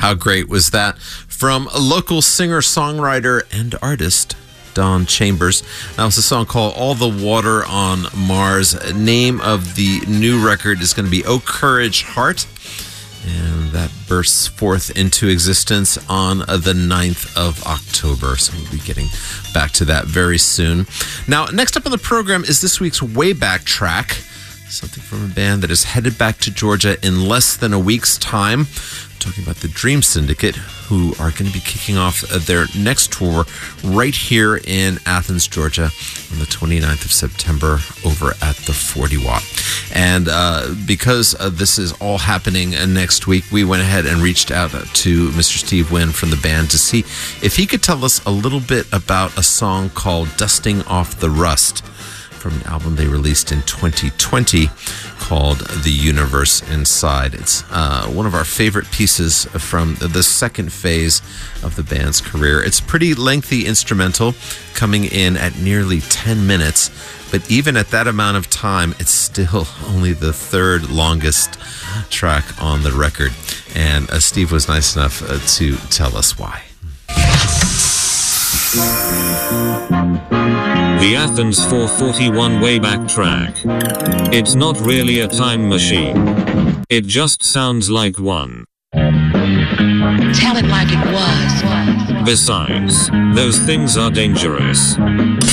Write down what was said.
How great was that? From a local singer-songwriter and artist, Don Chambers. That was a song called All the Water on Mars. Name of the new record is going to be Oh Courage Heart. And that bursts forth into existence on the 9th of October. So we'll be getting back to that very soon. Now, next up on the program is this week's Wayback Track. Something from a band that is headed back to Georgia in less than a week's time. I'm talking about the Dream Syndicate, who are going to be kicking off their next tour right here in Athens, Georgia on the 29th of September over at the 40 Watt. And because this is all happening next week, we went ahead and reached out to Mr. Steve Wynn from the band to see if he could tell us a little bit about a song called Dusting Off the Rust, from an album they released in 2020 called The Universe Inside. It's one of our favorite pieces from the second phase of the band's career. It's a pretty lengthy instrumental, coming in at nearly 10 minutes, but even at that amount of time, it's still only the third longest track on the record. And Steve was nice enough to tell us why. The Athens 441 Wayback Track. It's not really a time machine. It just sounds like one. Tell it like it was. Besides, those things are dangerous.